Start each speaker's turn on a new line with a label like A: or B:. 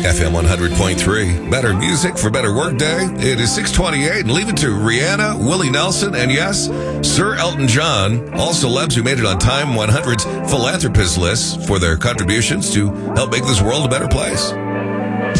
A: FM 100.3. Better music for better workday. It is 6:28, and leave it to Rihanna, Willie Nelson, and yes, Sir Elton John, all celebs who made it on Time 100's philanthropist list for their contributions to help make this world a better place.